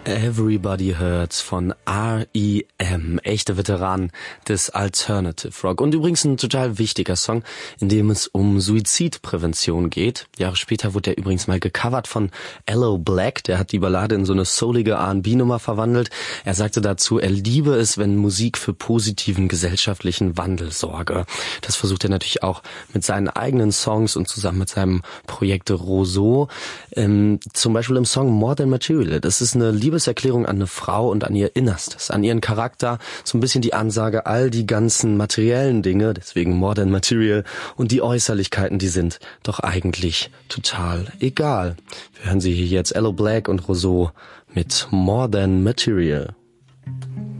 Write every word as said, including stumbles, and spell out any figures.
Everybody Hurts von R E M, echte Veteran des Alternative Rock. Und übrigens ein total wichtiger Song, in dem es um Suizidprävention geht. Jahre später wurde er übrigens mal gecovert von Aloe Blacc, der hat die Ballade in so eine soulige R and B-Nummer verwandelt. Er sagte dazu, er liebe es, wenn Musik für positiven gesellschaftlichen Wandel sorge. Das versucht er natürlich auch mit seinen eigenen Songs und zusammen mit seinem Projekt Roseau. Ähm, zum Beispiel im Song More Than Material. Das ist eine Liebeserklärung an eine Frau und an ihr Innerstes, an ihren Charakter. So ein bisschen die Ansage, all die ganzen materiellen Dinge, deswegen More Than Material, und die Äußerlichkeiten, die sind doch eigentlich total egal. Wir hören sie hier jetzt, Aloe Blacc und Roseau mit More Than Material.